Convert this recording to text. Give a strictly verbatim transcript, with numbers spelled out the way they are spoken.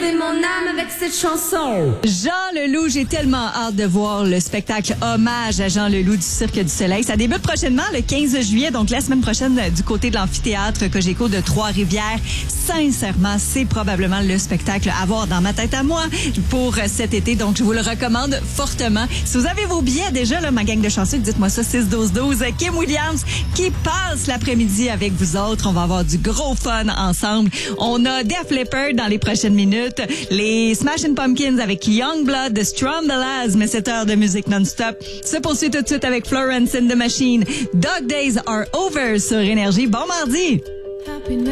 baiser mon âme avec cette chanson. Jean Leloup, j'ai tellement hâte de voir le spectacle hommage à Jean Leloup du Cirque du Soleil. Ça débute prochainement le quinze juillet, donc la semaine prochaine du côté de l'amphithéâtre Cogeco de Trois-Rivières. Sincèrement, c'est probablement le spectacle à voir dans ma tête à moi pour cet été, donc je vous le recommande fortement. Si vous avez vos billets déjà, là, ma gang de chanceux, dites-moi ça, six douze douze. Kim Williams qui passe l'après-midi avec vous autres. On va avoir du gros fun ensemble. On a Def Leppard dans les prochaines minutes, les Smashing Pumpkins avec Youngblood, The Strombolas, mais cette heure de musique non-stop se poursuit tout de suite avec Florence and the Machine. Dog Days Are Over sur Énergie. Bon mardi!